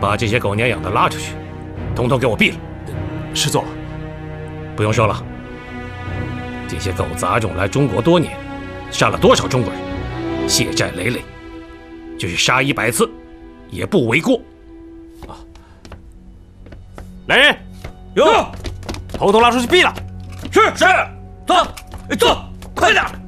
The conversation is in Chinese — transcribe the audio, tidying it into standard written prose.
把这些狗娘养的拉出去，统统给我毙了。 师座， 不用说了，这些狗杂种来中国多年，杀了多少中国人，血债累累，就是杀100次，也不为过。 来人，统统拉出去毙了！ 是，走，快点！